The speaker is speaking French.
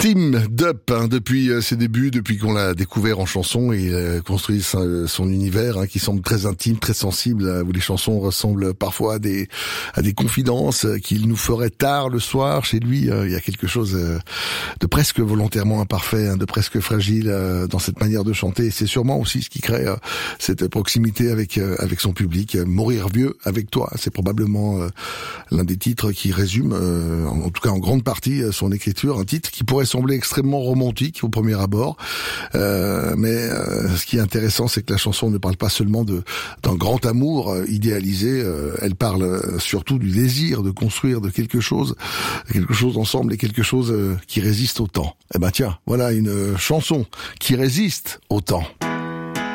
Tim Dup, depuis ses débuts, depuis qu'on l'a découvert en chanson, et il construit son univers qui semble très intime, très sensible, où les chansons ressemblent parfois à des confidences qu'il nous ferait tard le soir. Chez lui, il y a quelque chose de presque volontairement imparfait, de presque fragile dans cette manière de chanter. Et c'est sûrement aussi ce qui crée cette proximité avec son public. Mourir vieux avec toi, c'est probablement l'un des titres qui résume, en tout cas en grande partie, son écriture. Un titre qui pourrait sembler extrêmement romantique au premier abord, mais ce qui est intéressant, c'est que la chanson ne parle pas seulement d'un grand amour idéalisé, elle parle surtout du désir de construire de quelque chose ensemble, et quelque chose qui résiste au temps. Eh ben tiens, voilà une chanson qui résiste au temps.